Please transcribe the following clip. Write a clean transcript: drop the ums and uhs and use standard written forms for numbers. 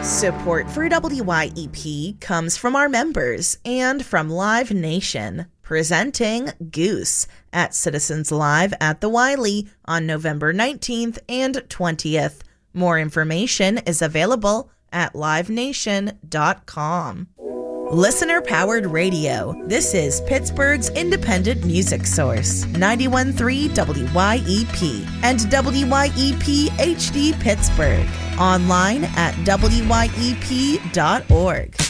Support for WYEP comes from our members and from Live Nation, presenting Goose at Citizens Live at the Wiley on November 19th and 20th. More information is available at livenation.com. Listener-powered radio. This is Pittsburgh's independent music source, 91.3 WYEP and WYEP HD Pittsburgh. Online at WYEP.org.